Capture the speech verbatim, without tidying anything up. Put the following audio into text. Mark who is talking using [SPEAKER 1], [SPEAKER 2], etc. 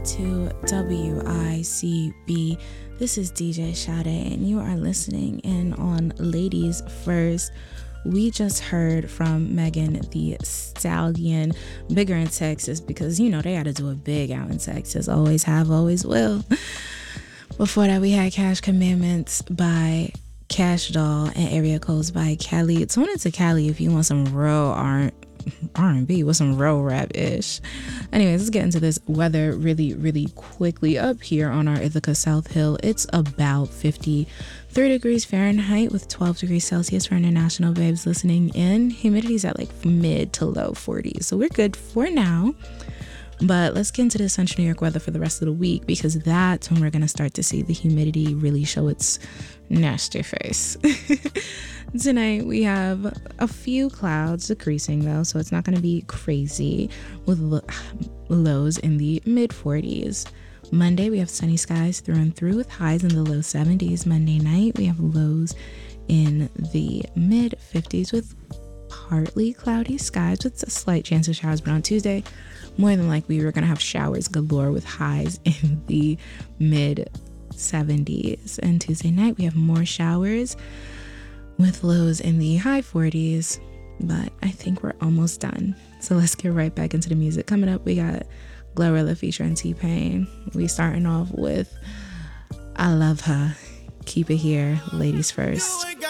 [SPEAKER 1] to W I C B. This is D J Sade, and you are listening in on Ladies First. We just heard from Megan Thee Stallion, bigger in Texas, because you know they got to do it big out in Texas. Always have, always will. Before that, we had Cash Commandments by Cash Doll and Area Codes by Cali. Tune into Cali if you want some real R and B with some real rap-ish. Anyways, let's get into this weather really, really quickly. Up here on our Ithaca South Hill, it's about fifty-three degrees Fahrenheit with twelve degrees Celsius for international babes listening in. Humidity's at like mid to low forties, so we're good for now. But let's get into the Central New York weather for the rest of the week, because that's when we're going to start to see the humidity really show its nasty face. Tonight we have a few clouds decreasing though, so it's not going to be crazy, with lo- lows in the mid forties. Monday we have sunny skies through and through with highs in the low seventies. Monday night we have lows in the mid fifties with partly cloudy skies with a slight chance of showers. But on Tuesday, more than likely we're going to have showers galore with highs in the mid seventies. And Tuesday night we have more showers with lows in the high forties, but I think we're almost done. So let's get right back into the music. Coming up, we got Glorilla featuring T-Pain. We starting off with I Love Her. Keep it here, ladies first.